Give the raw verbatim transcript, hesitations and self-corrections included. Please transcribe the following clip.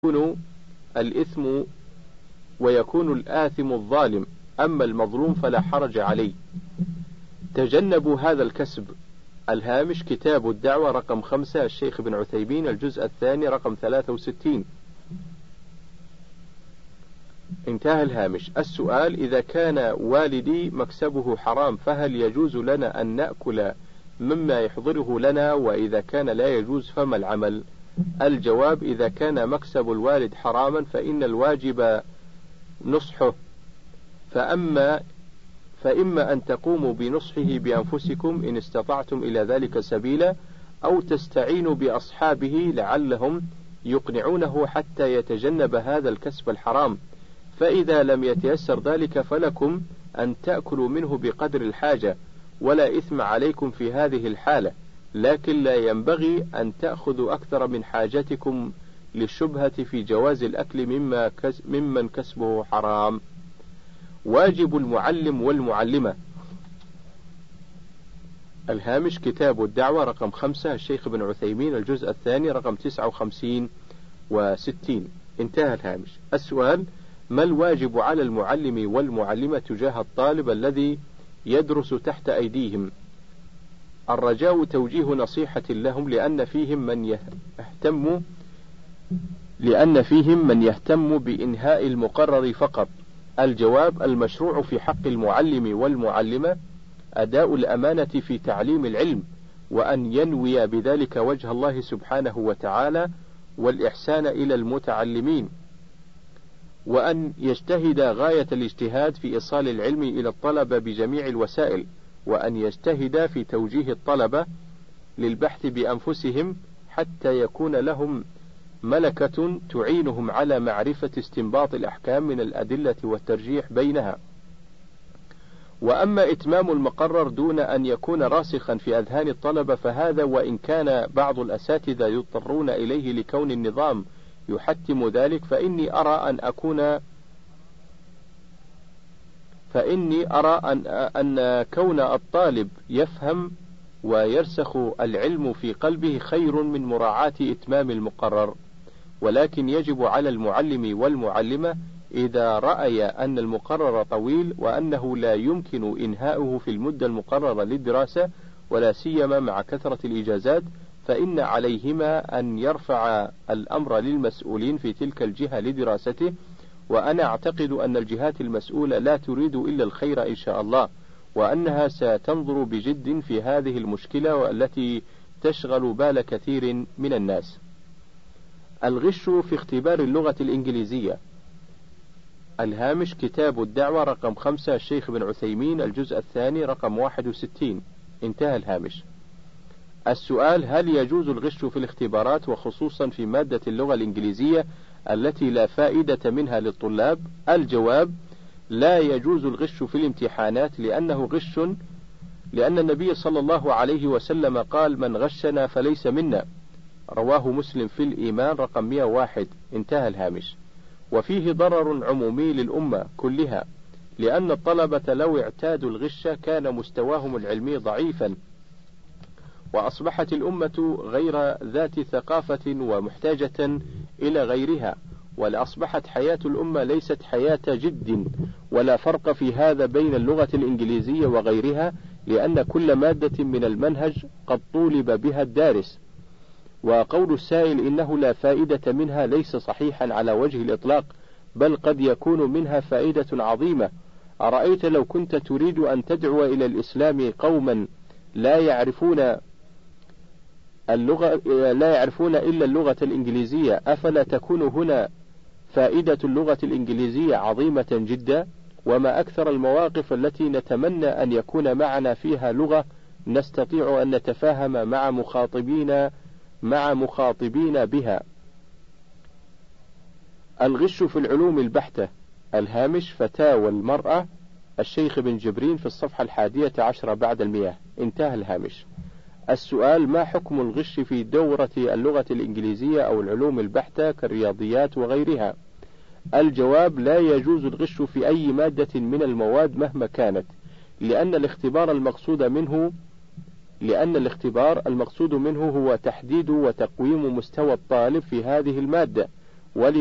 يكون الإثم ويكون الآثم الظالم، أما المظلوم فلا حرج عليه. تجنبوا هذا الكسب. الهامش كتاب الدعوة رقم خمسة، الشيخ بن عثيمين، الجزء الثاني رقم ثلاثة وستين. انتهى الهامش. السؤال: إذا كان والدي مكسبه حرام فهل يجوز لنا أن نأكل مما يحضره لنا؟ وإذا كان لا يجوز فما العمل؟ الجواب: إذا كان مكسب الوالد حراما فإن الواجب نصحه، فأما فإما أن تقوموا بنصحه بأنفسكم إن استطعتم إلى ذلك سبيلا، أو تستعينوا بأصحابه لعلهم يقنعونه حتى يتجنب هذا الكسب الحرام، فإذا لم يتيسر ذلك فلكم أن تأكلوا منه بقدر الحاجة، ولا إثم عليكم في هذه الحالة، لكن لا ينبغي أن تأخذوا أكثر من حاجتكم للشبهة في جواز الأكل مما كس ممن كسبه حرام. واجب المعلم والمعلمة. الهامش كتاب الدعوة رقم خمسة، الشيخ بن عثيمين، الجزء الثاني رقم تسعة وخمسين وستين. انتهى الهامش. السؤال: ما الواجب على المعلم والمعلمة تجاه الطالب الذي يدرس تحت أيديهم؟ الرجاء توجيه نصيحة لهم، لأن فيهم من يهتم لأن فيهم من يهتم بإنهاء المقرر فقط. الجواب: المشروع في حق المعلم والمعلمة أداء الأمانة في تعليم العلم، وأن ينوي بذلك وجه الله سبحانه وتعالى والإحسان إلى المتعلمين، وأن يجتهد غاية الاجتهاد في إيصال العلم إلى الطلبة بجميع الوسائل، وأن يجتهد في توجيه الطلبة للبحث بأنفسهم حتى يكون لهم ملكة تعينهم على معرفة استنباط الأحكام من الأدلة والترجيح بينها. وأما إتمام المقرر دون أن يكون راسخا في أذهان الطلبة فهذا، وإن كان بعض الأساتذة يضطرون إليه لكون النظام يحتم ذلك، فإني أرى أن أكون فإني أرى أن أن كون الطالب يفهم ويرسخ العلم في قلبه خير من مراعاة إتمام المقرر. ولكن يجب على المعلم والمعلمة إذا رأي أن المقرر طويل وأنه لا يمكن إنهاؤه في المدة المقررة للدراسة، ولا سيما مع كثرة الإجازات، فإن عليهما أن يرفع الأمر للمسؤولين في تلك الجهة لدراسته. وأنا أعتقد أن الجهات المسؤولة لا تريد إلا الخير إن شاء الله، وأنها ستنظر بجد في هذه المشكلة والتي تشغل بال كثير من الناس. الغش في اختبار اللغة الإنجليزية. الهامش كتاب الدعوة رقم خمسة، الشيخ بن عثيمين، الجزء الثاني رقم واحد وستين. انتهى الهامش. السؤال: هل يجوز الغش في الاختبارات وخصوصا في مادة اللغة الإنجليزية التي لا فائدة منها للطلاب؟ الجواب: لا يجوز الغش في الامتحانات، لأنه غش، لأن النبي صلى الله عليه وسلم قال: من غشنا فليس منا. رواه مسلم في الإيمان رقم مئة وواحد. انتهى الهامش. وفيه ضرر عمومي للأمة كلها، لأن الطلبة لو اعتادوا الغش كان مستواهم العلمي ضعيفا، وأصبحت الأمة غير ذات ثقافة ومحتاجة إلى غيرها، ولأصبحت حياة الأمة ليست حياة جد. ولا فرق في هذا بين اللغة الإنجليزية وغيرها، لأن كل مادة من المنهج قد طولب بها الدارس. وقول السائل إنه لا فائدة منها ليس صحيحا على وجه الإطلاق، بل قد يكون منها فائدة عظيمة. أرأيت لو كنت تريد أن تدعو إلى الإسلام قوما لا يعرفون اللغة لا يعرفون إلا اللغة الإنجليزية، أفلا تكون هنا فائدة اللغة الإنجليزية عظيمة جدا؟ وما أكثر المواقف التي نتمنى أن يكون معنا فيها لغة نستطيع أن نتفاهم مع مخاطبين مع مخاطبين بها. الغش في العلوم البحتة. الهامش فتاوى المرأة، الشيخ بن جبرين، في الصفحة الحادية عشرة بعد المئة. انتهى الهامش. السؤال: ما حكم الغش في دورة اللغة الإنجليزية أو العلوم البحتة كالرياضيات وغيرها؟ الجواب: لا يجوز الغش في أي مادة من المواد مهما كانت، لأن الاختبار المقصود منه لأن الاختبار المقصود منه هو تحديد وتقويم مستوى الطالب في هذه المادة، ول